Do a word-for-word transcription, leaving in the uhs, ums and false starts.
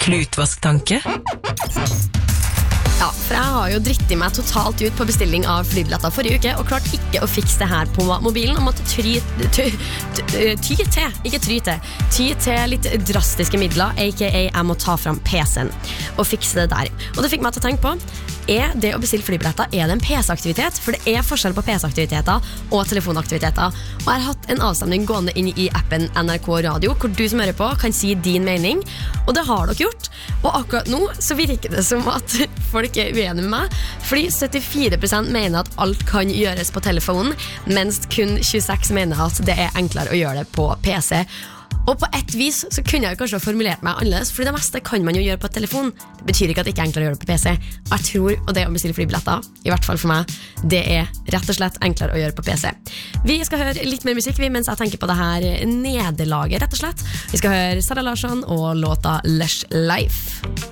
Flytvasktanke? Ja, for jeg har jo dritt i meg totalt ut på bestilling av flybilletter forrige uke, og klart ikke å fikse det her på mobilen, og måtte ty, ty, ty, ty til, ikke try til, ty til litt drastiske midler, aka jeg må ta fram P C-en og fikse det der. Og det fikk meg til å tenke på, er det å bestille flybilletter, er det en P C-aktivitet? For det er forskjell på P C-aktiviteter og telefonaktiviteter. Og jeg har hatt en avstemning gående inn i appen N R K Radio, hvor du som hører på kan si din mening, og det har dere gjort. Og akkurat nå så virker det som at folk er uenige med meg, fordi syttifire prosent mener at alt kan gjøres på telefonen, mens kun tjueseks mener at det er enklere å gjøre det på P C. Og på et vis så kunne jeg kanskje ha formulert meg annerledes, fordi det meste kan man jo gjøre på telefon. Det betyr ikke at det ikke er enklere å gjøre det på P C. Og jeg tror, og det å bestille flybilletter, i hvert fall for meg, det er rett og slett enklere å gjøre på P C. Vi skal høre litt mer musikk mens jeg tenker på det her nederlaget, rett og slett. Vi skal høre Sara Larsson og låta Lush Life.